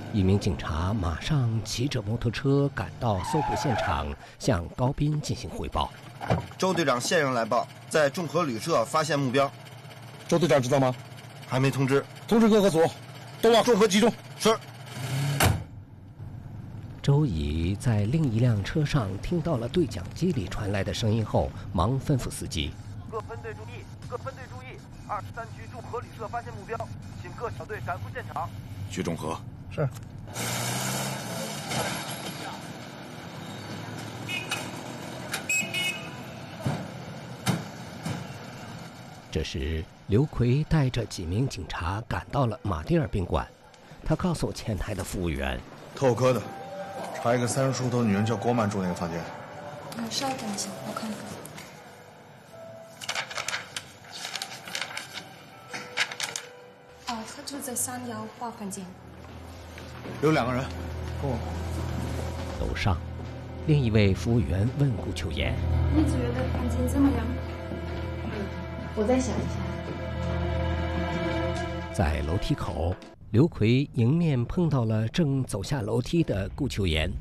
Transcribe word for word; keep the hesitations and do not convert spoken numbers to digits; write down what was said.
一名警察马上骑着摩托车赶到搜捕现场，向高斌进行汇报。 周队长现人来报，在众和旅社发现目标。 周队长知道吗？ 还没通知。 通知各个组，都往众和集中。 是。 周乙在另一辆车上听到了对讲机里传来的声音后，忙吩咐司机： 各分队注意，各分队注意，二十三区众和旅社发现目标，请各小队赶赴现场。 去众和。 是。 这时，刘奎带着几名警察赶到了马蒂尔宾馆。他告诉前台的服务员：“ 特科的，查一个三十出头女人叫郭曼住那个房间。” 嗯，稍等一下，我看看。哦，她住在三幺八房间。 有两个人，跟我。 楼上，另一位服务员问顾秋妍：“ 你觉得房间怎么样？” 我再想一下。 在楼梯口，刘奎迎面碰到了正走下楼梯的顾秋妍。